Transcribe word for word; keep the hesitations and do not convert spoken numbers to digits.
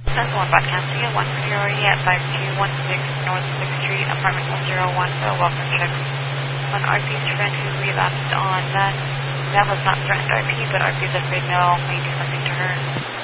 That's one broadcasting at one priority at five two one six North sixth Street, apartment one oh one for a welcome check on R P's friend who relapsed on that. That was not threatened R P, but R P is afraid Mel may do something to her.